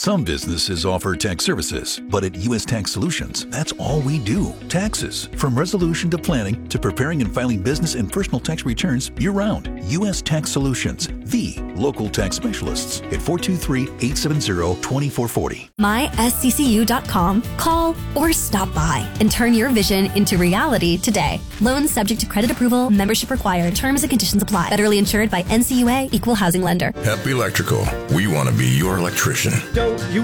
Some businesses offer tax services, but at U.S. Tax Solutions, that's all we do. Taxes. From resolution to planning to preparing and filing business and personal tax returns year-round. U.S. Tax Solutions, the local tax specialists at 423-870-2440. MySCCU.com. Call or stop by and turn your vision into reality today. Loans subject to credit approval. Membership required. Terms and conditions apply. Federally insured by NCUA Equal Housing Lender. Happy Electrical. We want to be your electrician. Don't you